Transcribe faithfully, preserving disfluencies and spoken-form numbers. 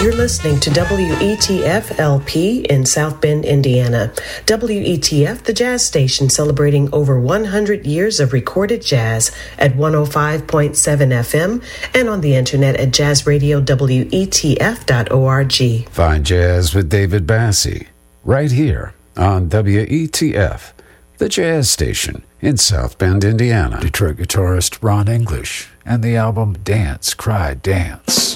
You're listening to W E T F L P in South Bend, Indiana. W E T F, the jazz station celebrating over one hundred years of recorded jazz at one oh five point seven F M and on the internet at jazz radio W E T F dot org. Find Jazz with David Bassie right here on W E T F, the jazz station in South Bend, Indiana. Detroit guitarist Ron English and the album Dance, Cry, Dance.